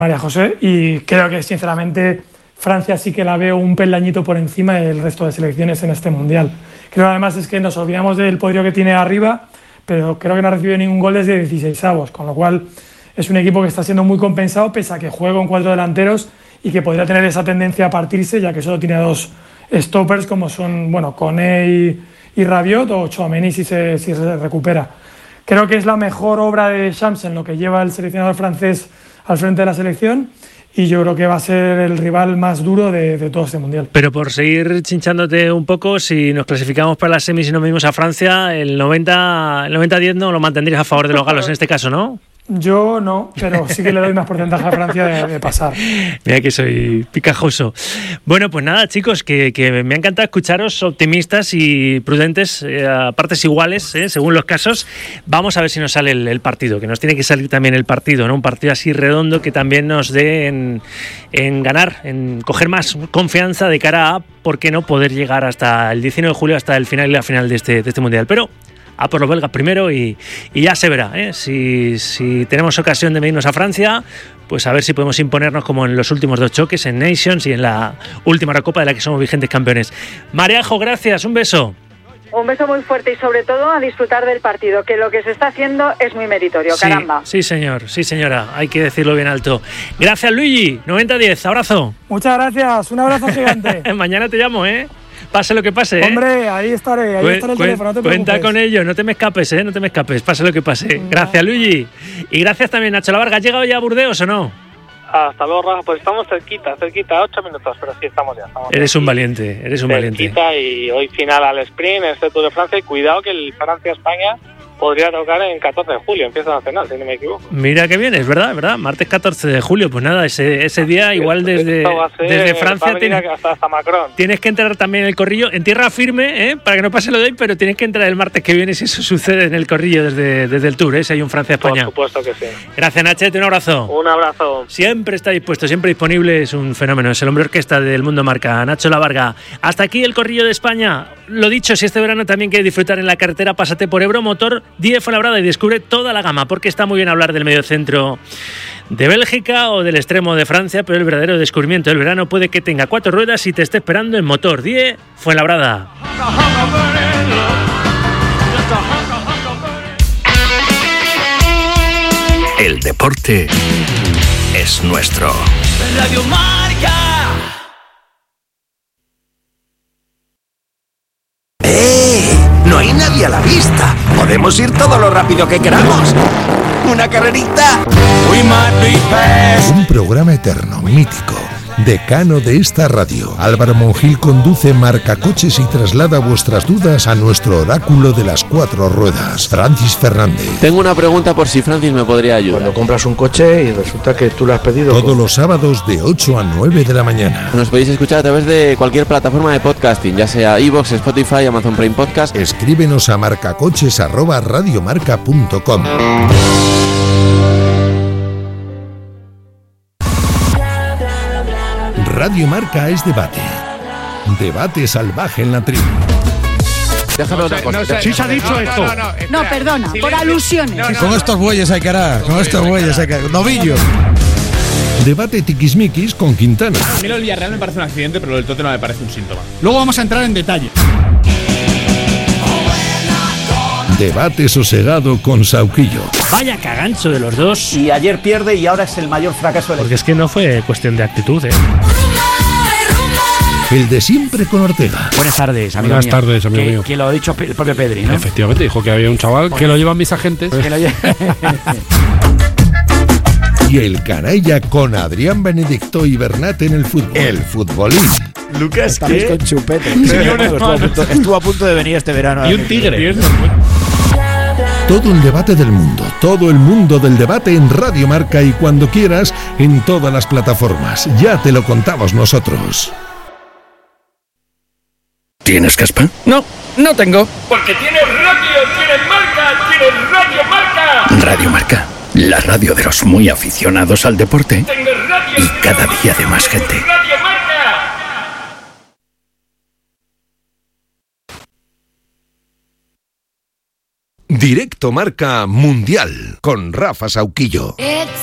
María José, y creo que sinceramente Francia sí que la veo un peldañito por encima del resto de selecciones en este Mundial. Creo además es que nos olvidamos del podio que tiene arriba, pero creo que no ha recibido ningún gol desde 16avos, con lo cual es un equipo que está siendo muy compensado pese a que juega con 4 delanteros y que podría tener esa tendencia a partirse, ya que solo tiene 2 stoppers como son, bueno, Koné y Rabiot, o Tchouaméni si se recupera. Creo que es la mejor obra de Shams en lo que lleva el seleccionador francés al frente de la selección, y yo creo que va a ser el rival más duro de todo este Mundial. Pero por seguir chinchándote un poco, si nos clasificamos para las semis y nos medimos a Francia, el 90-10 no lo mantendrías a favor de los galos en este caso, ¿no? Yo no, pero sí que le doy más porcentaje a Francia de pasar. Mira que soy picajoso. Bueno, pues nada, chicos, que me ha encantado escucharos optimistas y prudentes a partes iguales, según los casos. Vamos a ver si nos sale el partido, que nos tiene que salir también el partido, ¿no? Un partido así redondo que también nos dé en ganar, en coger más confianza de cara a, ¿por qué no?, poder llegar hasta el 19 de julio, hasta el final y la final de este Mundial. Pero a por los belgas primero y ya se verá, ¿eh? Si tenemos ocasión de medirnos a Francia, pues a ver si podemos imponernos como en los últimos 2 choques, en Nations y en la última Recopa de la que somos vigentes campeones. Mareajo, gracias, un beso. Un beso muy fuerte y sobre todo a disfrutar del partido, que lo que se está haciendo es muy meritorio, sí, caramba. Sí, señor, sí, señora, hay que decirlo bien alto. Gracias, Luigi, 90-10, abrazo. Muchas gracias, un abrazo gigante. Mañana te llamo, pase lo que pase. Hombre, ahí estaré el teléfono, no te preocupes. Cuenta con ello, no te me escapes, no te me escapes, pase lo que pase. Gracias, Luigi. Y gracias también, Nacho Lavarga. ¿Has llegado ya a Burdeos o no? Hasta luego, Rafa. Pues estamos cerquita, 8 minutos, pero sí, estamos ya. Eres un valiente, cerquita, y hoy final al sprint, este Tour de Francia, y cuidado que el Francia-España podría tocar en 14 de julio, empieza nacional, si no me equivoco. Mira que bien, es verdad, martes 14 de julio, pues nada, ese día igual desde Francia hasta Macron. Tienes que entrar también en el corrillo, en tierra firme, para que no pase lo de hoy, pero tienes que entrar el martes que viene si eso sucede en el corrillo desde el Tour, si hay un Francia-España. Por supuesto que sí. Gracias, Nachete, un abrazo. Un abrazo. Siempre está dispuesto, siempre disponible, es un fenómeno, es el hombre orquesta del Mundo Marca, Nacho Lavarga. Hasta aquí el corrillo de España. Lo dicho, si este verano también quieres disfrutar en la carretera, pásate por Ebro Motor 10 Fuenlabrada y descubre toda la gama, porque está muy bien hablar del mediocentro de Bélgica o del extremo de Francia, pero el verdadero descubrimiento del verano puede que tenga 4 ruedas y te esté esperando en Motor 10 Fuenlabrada. El deporte es nuestro. Radio Marca. No hay nadie a la vista. Podemos ir todo lo rápido que queramos. ¿Una carrerita? Un programa eterno, mítico, decano de esta radio. Álvaro Monjil conduce Marcacoches y traslada vuestras dudas a nuestro oráculo de las 4 ruedas, Francis Fernández. Tengo una pregunta por si Francis me podría ayudar. Cuando compras un coche y resulta que tú lo has pedido... Todos los sábados de 8 a 9 de la mañana. Nos podéis escuchar a través de cualquier plataforma de podcasting, ya sea iVoox, Spotify, Amazon Prime Podcast. Escríbenos a marcacoches@radiomarca.com. Radio Marca es debate. Debate salvaje en la tribu. Déjame otra cosa. Sí se ha dicho esto. No, perdona, por alusiones. Con estos bueyes hay que hará. Con estos bueyes hay que hará. Novillo. Debate tiquismiquis con Quintana. A mí lo del Villarreal me parece un accidente, pero lo del Tottenham me parece un síntoma. Luego vamos a entrar en detalle. Debate sosegado con Sauquillo. Vaya cagancho de los dos. Y ayer pierde y ahora es el mayor fracaso del... Porque es que no fue cuestión de actitud, El de siempre con Ortega. Buenas tardes, amigo mío. Buenas tardes, amigo mío. Que lo ha dicho el propio Pedri, ¿no? Efectivamente, dijo que había un chaval que lo llevan mis agentes. Y el canalla con Adrián Benedicto y Bernat en el fútbol. El futbolín. Lucas, ¿qué? Con chupete. Estuvo a punto de venir este verano. Y un tigre. Todo un debate del mundo, todo el mundo del debate en Radio Marca y cuando quieras en todas las plataformas. Ya te lo contamos nosotros. ¿Tienes caspa? No, no tengo. Porque tienes radio, tienes marca, tienes Radio Marca. Radio Marca, la radio de los muy aficionados al deporte y cada día de más gente. Radio Marca. Directo Marca Mundial con Rafa Sauquillo.